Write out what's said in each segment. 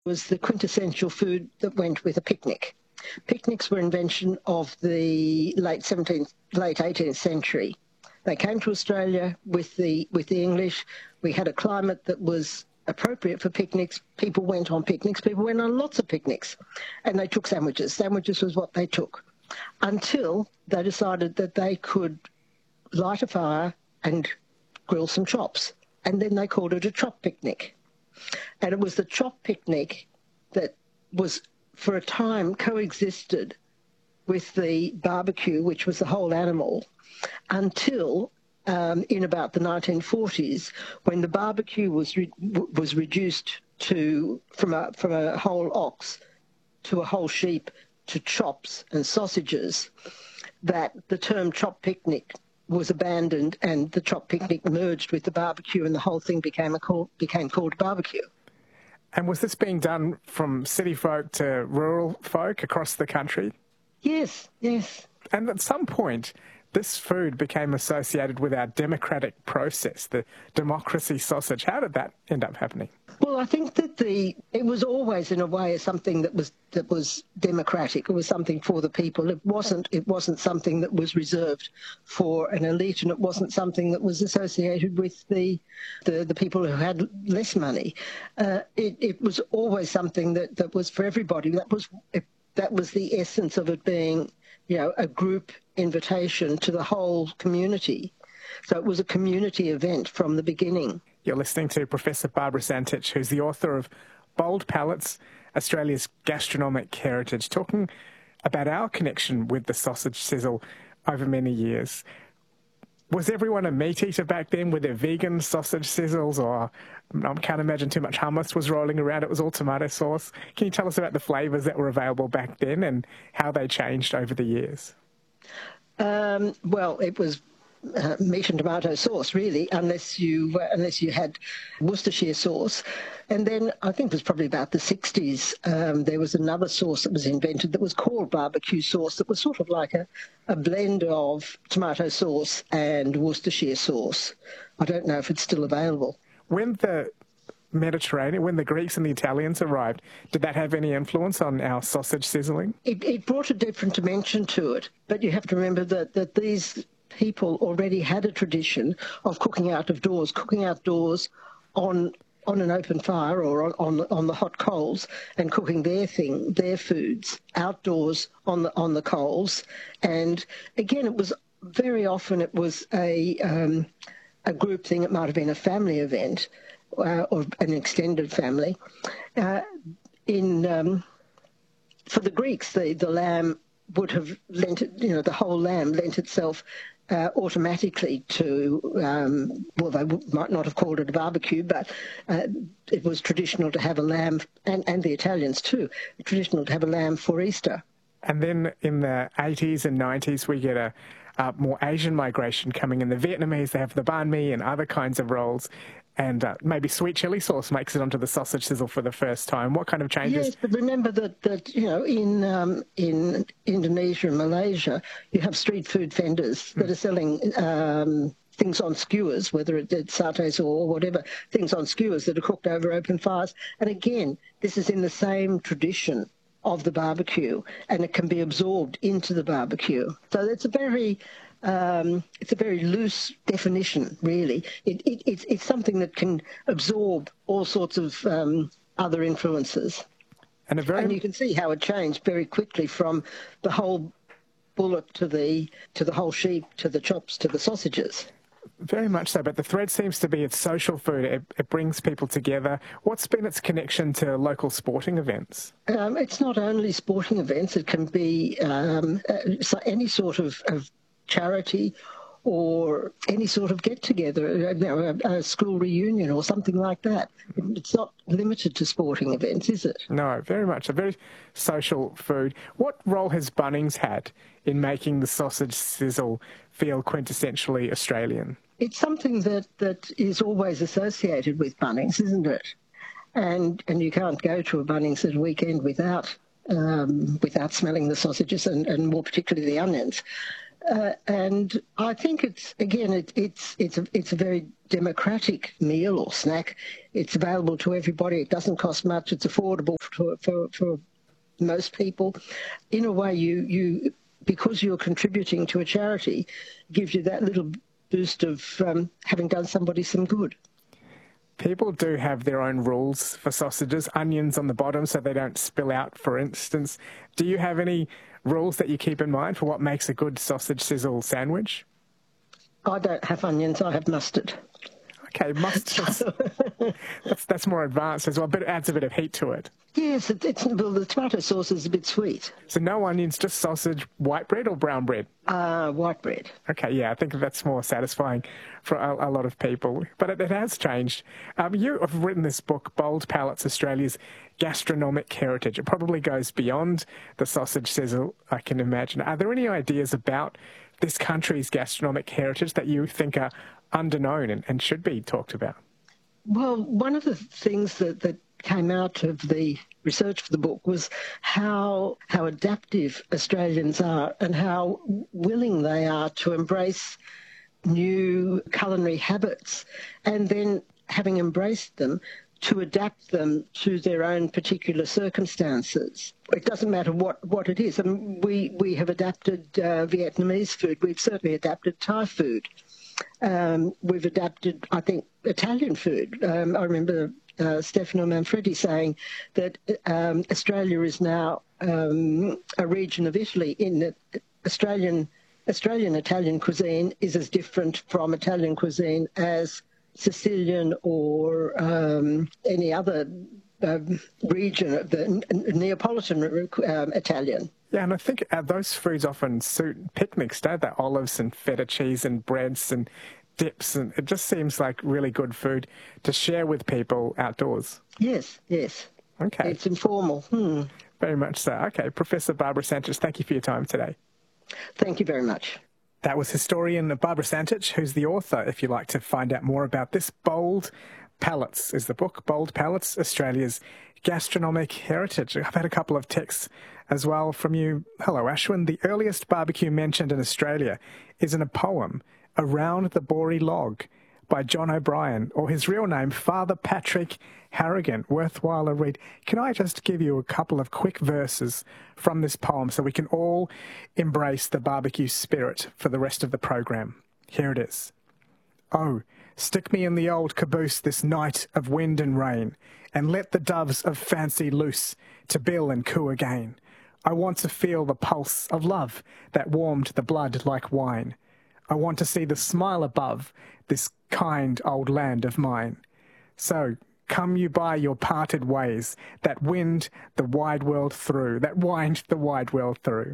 was the quintessential food that went with a picnic. Picnics were an invention of the late 18th century. They came to Australia with the English. We had a climate that was appropriate for picnics. People went on picnics. People went on lots of picnics. And they took sandwiches. Sandwiches was what they took until they decided that they could light a fire and grill some chops. And then they called it a chop picnic. And it was the chop picnic that was, for a time, coexisted with the barbecue, which was the whole animal, until in about the 1940s, when the barbecue was reduced from a whole ox to a whole sheep to chops and sausages, that the term chop picnic was abandoned and the chop picnic merged with the barbecue and the whole thing became called barbecue. And was this being done from city folk to rural folk across the country? Yes, yes. And at some point, this food became associated with our democratic process, the democracy sausage. How did that end up happening? Well, I think that it was always, in a way, something that was democratic. It was something for the people. It wasn't something that was reserved for an elite, and it wasn't something that was associated with the people who had less money. It was always something that was for everybody. That was the essence of it being, a group invitation to the whole community. So it was a community event from the beginning. You're listening to Professor Barbara Santich, who's the author of Bold Palates, Australia's Gastronomic Heritage, talking about our connection with the sausage sizzle over many years. Was everyone a meat eater back then? Were there vegan sausage sizzles? Or I can't imagine too much hummus was rolling around. It was all tomato sauce. Can you tell us about the flavours that were available back then and how they changed over the years? Well, it was meat and tomato sauce, really, unless you had Worcestershire sauce. And then I think it was probably about the 60s, there was another sauce that was invented that was called barbecue sauce, that was sort of like a blend of tomato sauce and Worcestershire sauce. I don't know if it's still available. When the Mediterranean, when the Greeks and the Italians arrived, did that have any influence on our sausage sizzling? It brought a different dimension to it, but you have to remember that these people already had a tradition of cooking outdoors on an open fire or on the hot coals, and cooking their foods outdoors on the coals. And again, it was very often a group thing. It might have been a family event or an extended family. For the Greeks, the lamb would have lent it, the whole lamb lent itself automatically to, they might not have called it a barbecue, but it was traditional to have a lamb, and the Italians too, traditional to have a lamb for Easter. And then in the 80s and 90s, we get a more Asian migration coming in. The Vietnamese, they have the banh mi and other kinds of rolls. And maybe sweet chili sauce makes it onto the sausage sizzle for the first time. What kind of changes? Yes, but remember that in Indonesia and Malaysia, you have street food vendors that are selling things on skewers, whether it's satay or whatever, things on skewers that are cooked over open fires. And again, this is in the same tradition of the barbecue, and it can be absorbed into the barbecue. So it's a very loose definition, really. It's something that can absorb all sorts of other influences. And you can see how it changed very quickly from the whole bullock to the whole sheep, to the chops, to the sausages. Very much so, but the thread seems to be it's social food. It brings people together. What's been its connection to local sporting events? It's not only sporting events. It can be any sort of charity or any sort of get-together, a school reunion or something like that. It's not limited to sporting events, is it? No, very much. A very social food. What role has Bunnings had in making the sausage sizzle feel quintessentially Australian? It's something that is always associated with Bunnings, isn't it? And you can't go to a Bunnings at a weekend without smelling the sausages and more particularly the onions. And I think it's a very democratic meal or snack. It's available to everybody. It doesn't cost much. It's affordable for most people. In a way, you because you're contributing to a charity, gives you that little boost of having done somebody some good. People do have their own rules for sausages, onions on the bottom so they don't spill out, for instance. Do you have any rules that you keep in mind for what makes a good sausage sizzle sandwich? I don't have onions, I have mustard. Okay, mustard. that's more advanced as well, but it adds a bit of heat to it. Yes, well, the tomato sauce is a bit sweet. So no onions, just sausage, white bread or brown bread? White bread. Okay, yeah, I think that's more satisfying for a lot of people. But it has changed. You have written this book, Bold Palates, Australia's Gastronomic Heritage. It probably goes beyond the sausage sizzle, I can imagine. Are there any ideas about this country's gastronomic heritage that you think are underknown and should be talked about? Well, one of the things that came out of the research for the book was how adaptive Australians are and how willing they are to embrace new culinary habits, and then, having embraced them, to adapt them to their own particular circumstances. It doesn't matter what it is. I mean, we have adapted Vietnamese food. We've certainly adapted Thai food. We've adapted, I think, Italian food. I remember Stefano Manfredi saying that Australia is now a region of Italy, in that Australian Italian cuisine is as different from Italian cuisine as Sicilian or any other region of the Neapolitan Italian. Yeah, and I think those foods often suit picnics, don't they? Olives and feta cheese and breads and dips, and it just seems like really good food to share with people outdoors. Yes. Okay. It's informal. Very much so. Okay, Professor Barbara Santich, thank you for your time today. Thank you very much. That was historian Barbara Santich, who's the author, if you'd like to find out more about this. Bold Palates is the book, Bold Palates, Australia's Gastronomic Heritage. I've had a couple of texts as well from you. Hello, Ashwin. The earliest barbecue mentioned in Australia is in a poem, Around the Bory Log, by John O'Brien, or his real name, Father Patrick Harrigan. Worthwhile a read. Can I just give you a couple of quick verses from this poem so we can all embrace the barbecue spirit for the rest of the program? Here it is. Oh, stick me in the old caboose this night of wind and rain, and let the doves of fancy loose to bill and coo again. I want to feel the pulse of love that warmed the blood like wine. I want to see the smile above this kind old land of mine. So come you by your parted ways that wind the wide world through, that wind the wide world through,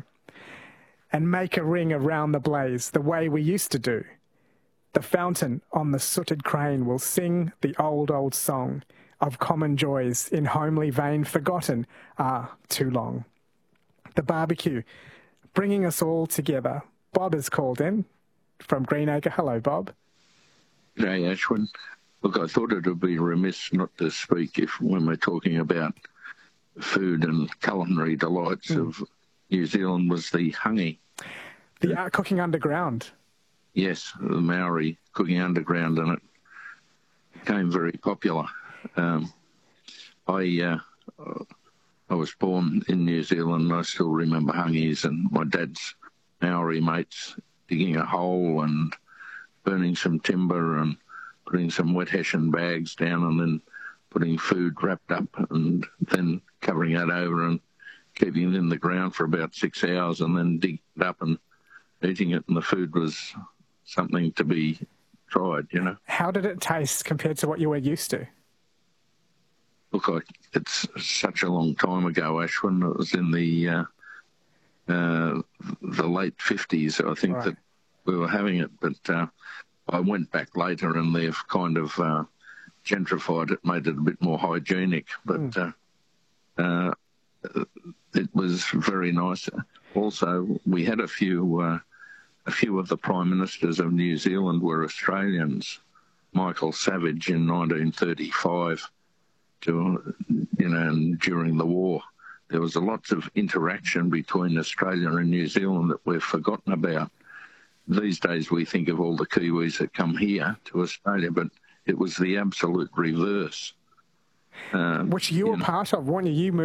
and make a ring around the blaze the way we used to do. The fountain on the sooted crane will sing the old, old song of common joys in homely vein forgotten too long. The barbecue, bringing us all together. Bob is called in from Greenacre. Hello, Bob. G'day, Ashwin. Look, I thought it would be remiss not to speak when we're talking about food and culinary delights of New Zealand was the hangi. The cooking underground. Yes, the Maori cooking underground, and it became very popular. I was born in New Zealand, and I still remember hangis and my dad's Maori mates digging a hole and burning some timber and putting some wet hessian bags down and then putting food wrapped up and then covering that over and keeping it in the ground for about 6 hours and then digging it up and eating it, and the food was something to be tried, you know. How did it taste compared to what you were used to? Look, it's such a long time ago, Ashwin. It was in the late 50s, I think, right, that we were having it. But I went back later and they've kind of gentrified it, made it a bit more hygienic. But it was very nice. Also, we had a few of the Prime Ministers of New Zealand were Australians. Michael Savage in 1935, and during the war. There was a lot of interaction between Australia and New Zealand that we've forgotten about. these days we think of all the Kiwis that come here to Australia, but it was the absolute reverse. Which you were part of, weren't you? You moved